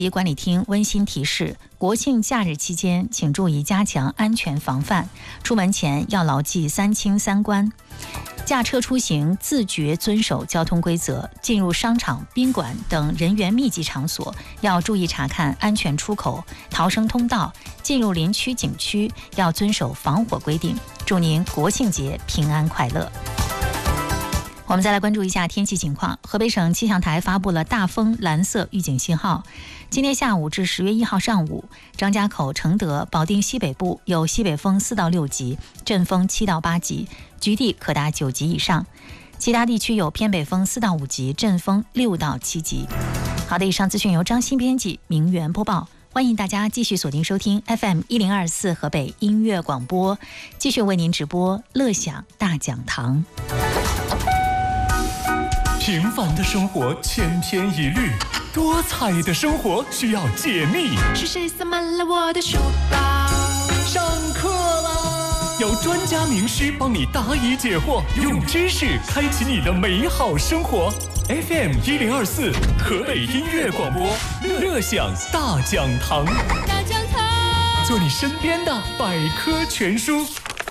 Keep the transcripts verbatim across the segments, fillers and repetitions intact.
管理厅温馨提示：国庆假日期间，请注意加强安全防范，出门前要牢记三清三关。驾车出行自觉遵守交通规则，进入商场、宾馆等人员密集场所要注意查看安全出口、逃生通道，进入林区、景区要遵守防火规定。祝您国庆节平安快乐。我们再来关注一下天气情况。河北省气象台发布了大风蓝色预警信号。今天下午至十月一号上午，张家口、承德、保定西北部有西北风四到六级，阵风七到八级，局地可达九级以上。其他地区有偏北风四到五级，阵风六到七级。好的，以上资讯由张欣编辑，明媛播报。欢迎大家继续锁定收听 F M 一零二四河北音乐广播，继续为您直播乐享大讲堂。 平凡的生活千篇一律，多彩的生活需要解密。 是谁塞满了我的书包？ 上课啦！有专家名师帮你答疑解惑，用知识开启你的美好生活。F M 一零二四河北音乐广播，乐享大讲堂。 大讲堂， 做你身边的百科全书。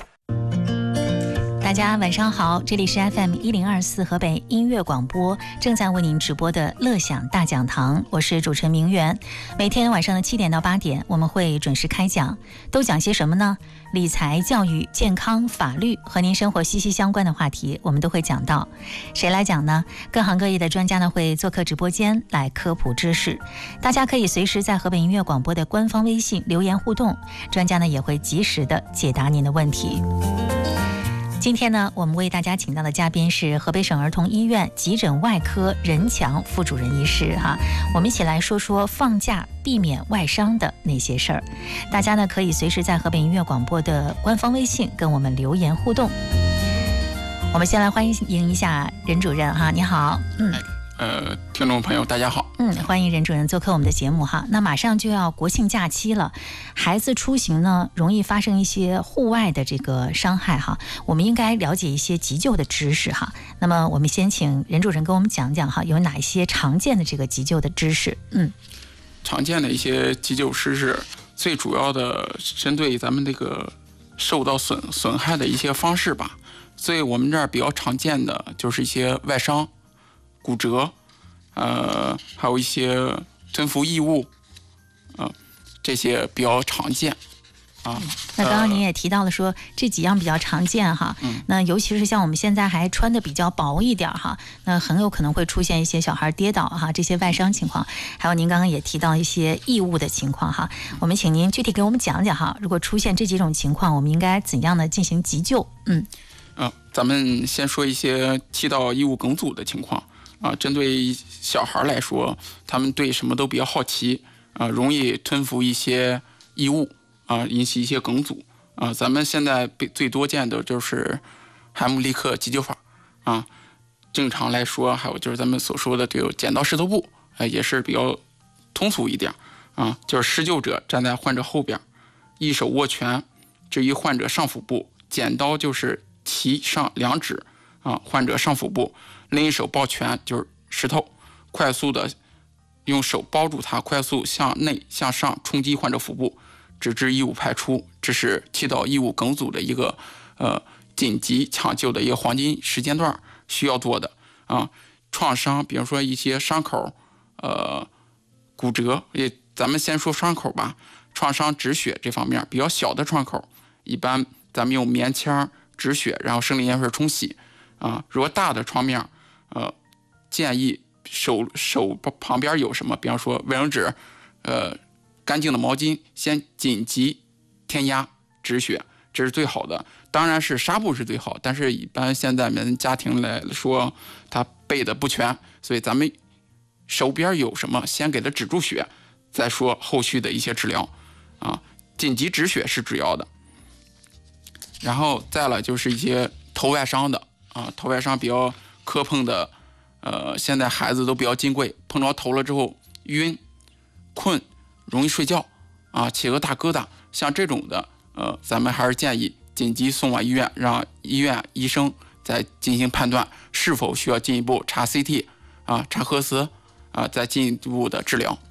大家晚上好，这里是 F M 一零二四河北音乐广播，正在为您直播的乐享大讲堂，我是主持人明媛。每天晚上的七点到八点，我们会准时开讲，都讲些什么呢？理财、教育、健康、法律和您生活息息相关的话题，我们都会讲到。谁来讲呢？各行各业的专家呢会做客直播间来科普知识，大家可以随时在河北音乐广播的官方微信留言互动，专家呢也会及时的解答您的问题。今天呢，我们为大家请到的嘉宾是河北省儿童医院急诊外科任强副主任医师哈。我们一起来说说放假避免外伤的那些事儿。大家呢可以随时在河北音乐广播的官方微信跟我们留言互动。我们先来欢迎一下任主任哈，你好。嗯。 呃，听众朋友大家好。 嗯，欢迎任主任做客我们的节目哈。那马上就要国庆假期了，孩子出行呢容易发生一些户外的这个伤害哈，我们应该了解一些急救的知识哈。那么我们先请任主任跟我们讲讲哈，有哪一些常见的这个急救的知识？嗯， 常见的一些急救知识，最主要的针对咱们这个受到损损害的一些方式吧。所以我们这儿比较常见的就是一些外伤、骨折，呃，还有一些吞服异物，呃，这些比较常见啊。 那刚刚您也提到了说、呃、这几样比较常见哈，嗯，那尤其是像我们现在还穿的比较薄一点哈，那很有可能会出现一些小孩跌倒哈，这些外伤情况，还有您刚刚也提到一些异物的情况哈，我们请您具体给我们讲讲哈，如果出现这几种情况，我们应该怎样的进行急救？嗯。 呃，咱们先说一些气道异物梗阻的情况啊。针对小孩来说，他们对什么都比较好奇啊，容易吞服一些异物啊，引起一些梗阻啊。咱们现在最多见的就是海姆立克急救法啊。正常来说，还有就是咱们所说的就剪刀石头布，呃，也是比较通俗一点啊。就是施救者站在患者后边，一手握拳置于患者上腹部，剪刀就是其上两指啊，患者上腹部，另一手抱拳就是石头，快速的用手包住它，快速向内向上冲击患者腹部，直至异物排出。这是气道异物梗阻的一个呃紧急抢救的一个黄金时间段需要做的啊。创伤，比如说一些伤口，呃，骨折，也咱们先说伤口吧。创伤止血这方面，比较小的创口，一般咱们用棉签止血，然后生理盐水冲洗啊。如果大的创面，呃，建议手手旁边有什么，比方说卫生纸，呃，干净的毛巾，先紧急添压止血，这是最好的。当然是纱布是最好，但是一般现在们家庭来说，它备的不全，所以咱们手边有什么，先给它止住血，再说后续的一些治疗啊。紧急止血是主要的。然后再了就是一些头外伤的啊，头外伤比较磕碰的，呃，现在孩子都比较金贵，碰着头了之后晕、困、容易睡觉啊，起个大疙瘩，像这种的，呃，咱们还是建议紧急送往医院，让医院医生再进行判断是否需要进一步查 C T 啊，查核磁啊，再进一步的治疗。